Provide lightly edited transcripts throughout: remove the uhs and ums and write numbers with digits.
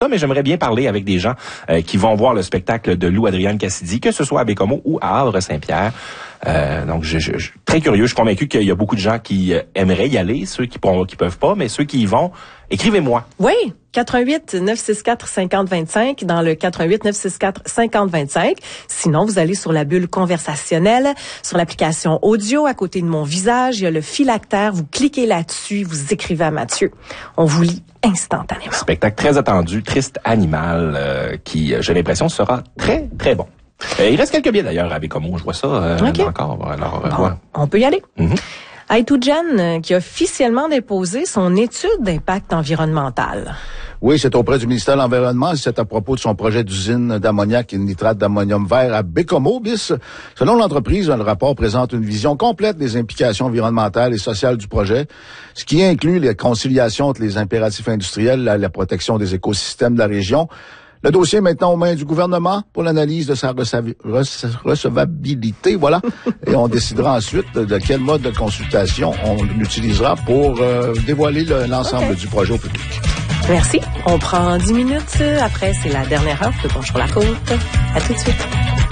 Mais j'aimerais bien parler avec des gens qui vont voir le spectacle de Lou Adrienne Cassidy, que ce soit à Baie-Comeau ou à Havre-Saint-Pierre. Donc, je suis très curieux. Je suis convaincu qu'il y a beaucoup de gens qui aimeraient y aller, ceux qui peuvent pas, mais ceux qui y vont, écrivez-moi. Oui, 88 964 5025 dans le 88 964 5025. Sinon, vous allez sur la bulle conversationnelle, sur l'application audio à côté de mon visage, il y a le phylactère, vous cliquez là-dessus, vous écrivez à Mathieu. On vous lit instantanément. Spectacle très attendu, Triste Animal, qui, j'ai l'impression, sera très, très bon. Il reste quelques billets d'ailleurs à Baie-Comeau, je vois ça encore. Alors, bon, on peut y aller. Hydrogen, qui a officiellement déposé son étude d'impact environnemental. Oui, c'est auprès du ministère de l'Environnement. C'est à propos de son projet d'usine d'ammoniac et de nitrate d'ammonium vert à Baie-Comeau. Bis, selon l'entreprise, le rapport présente une vision complète des implications environnementales et sociales du projet, ce qui inclut les conciliations entre les impératifs industriels et la protection des écosystèmes de la région. Le dossier est maintenant aux mains du gouvernement pour l'analyse de sa recevabilité, voilà. Et on décidera ensuite de quel mode de consultation on utilisera pour dévoiler l'ensemble du projet au public. Merci. On prend 10 minutes. Après, c'est la dernière heure de Bonjour la Côte. À tout de suite.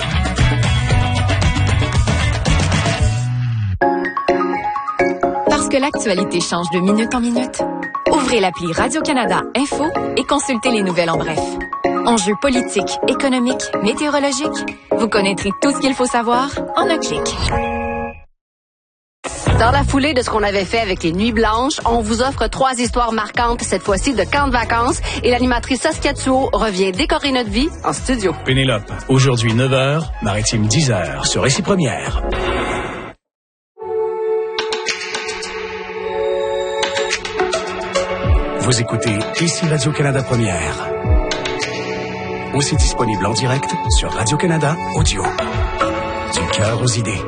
Parce que l'actualité change de minute en minute, ouvrez l'appli Radio-Canada Info et consultez les nouvelles en bref. Enjeux politiques, économiques, météorologiques, vous connaîtrez tout ce qu'il faut savoir en un clic. Dans la foulée de ce qu'on avait fait avec les Nuits Blanches, on vous offre 3 histoires marquantes, cette fois-ci de camp de vacances, et l'animatrice Saskia Thuot revient décorer notre vie en studio. Pénélope, aujourd'hui 9h, Maritime 10h, sur Récit Première. Vous écoutez ici Radio-Canada Première. Aussi disponible en direct sur Radio-Canada Audio. Du cœur aux idées.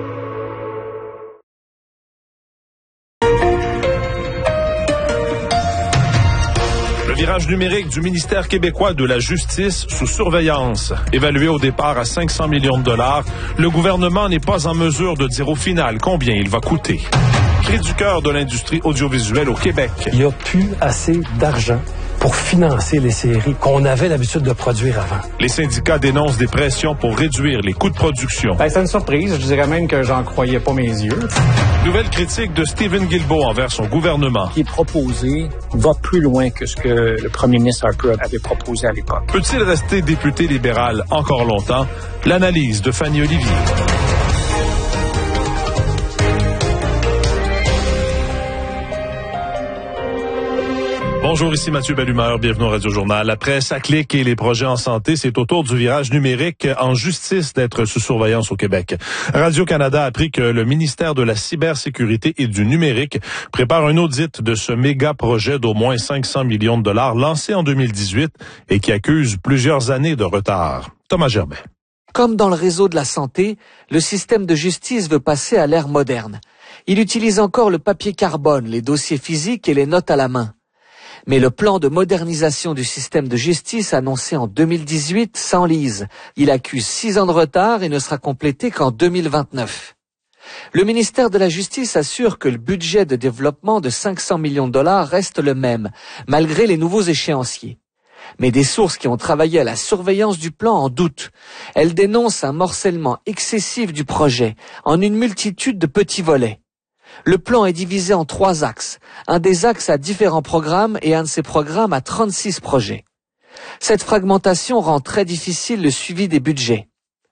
Le virage numérique du ministère québécois de la Justice sous surveillance. Évalué au départ à 500 millions de dollars, le gouvernement n'est pas en mesure de dire au final combien il va coûter. Cri du cœur de l'industrie audiovisuelle au Québec. Il n'y a plus assez d'argent pour financer les séries qu'on avait l'habitude de produire avant. Les syndicats dénoncent des pressions pour réduire les coûts de production. C'est une surprise. Je dirais même que j'en croyais pas mes yeux. Nouvelle critique de Stephen Guilbeault envers son gouvernement. Ce qui est proposé va plus loin que ce que le premier ministre Harper avait proposé à l'époque. Peut-il rester député libéral encore longtemps? L'analyse de Fanny Olivier. Bonjour, ici Mathieu Bellumeur, bienvenue au Radio-Journal. La presse à clic et les projets en santé, c'est au tour du virage numérique en justice d'être sous surveillance au Québec. Radio-Canada a appris que le ministère de la Cybersécurité et du Numérique prépare un audit de ce méga projet d'au moins 500 millions de dollars lancé en 2018 et qui accuse plusieurs années de retard. Thomas Gerbet. Comme dans le réseau de la santé, le système de justice veut passer à l'ère moderne. Il utilise encore le papier carbone, les dossiers physiques et les notes à la main. Mais le plan de modernisation du système de justice annoncé en 2018 s'enlise. Il accuse 6 ans de retard et ne sera complété qu'en 2029. Le ministère de la Justice assure que le budget de développement de 500 millions de dollars reste le même, malgré les nouveaux échéanciers. Mais des sources qui ont travaillé à la surveillance du plan en doutent. Elles dénoncent un morcellement excessif du projet, en une multitude de petits volets. Le plan est divisé en 3 axes. Un des axes à différents programmes et un de ces programmes à 36 projets. Cette fragmentation rend très difficile le suivi des budgets.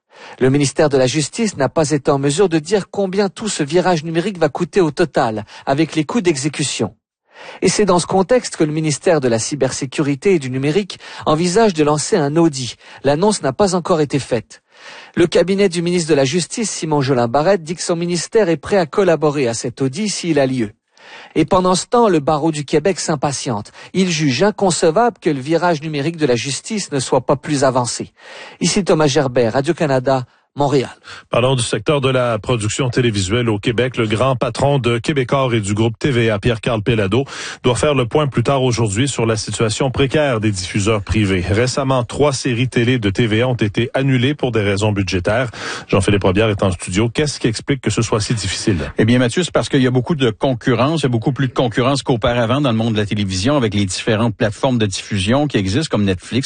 Le ministère de la Justice n'a pas été en mesure de dire combien tout ce virage numérique va coûter au total, avec les coûts d'exécution. Et c'est dans ce contexte que le ministère de la Cybersécurité et du Numérique envisage de lancer un audit. L'annonce n'a pas encore été faite. Le cabinet du ministre de la Justice, Simon Jolin-Barrette, dit que son ministère est prêt à collaborer à cet audit s'il a lieu. Et pendant ce temps, le barreau du Québec s'impatiente. Il juge inconcevable que le virage numérique de la justice ne soit pas plus avancé. Ici Thomas Gerbet, Radio-Canada, Montréal. Parlons du secteur de la production télévisuelle au Québec. Le grand patron de Québecor et du groupe TVA, Pierre-Carl Péladeau, doit faire le point plus tard aujourd'hui sur la situation précaire des diffuseurs privés. Récemment, 3 séries télé de TVA ont été annulées pour des raisons budgétaires. Jean-Philippe Robillard est en studio. Qu'est-ce qui explique que ce soit si difficile? Eh bien, Mathieu, c'est parce qu'il y a beaucoup de concurrence. Il y a beaucoup plus de concurrence qu'auparavant dans le monde de la télévision avec les différentes plateformes de diffusion qui existent comme Netflix,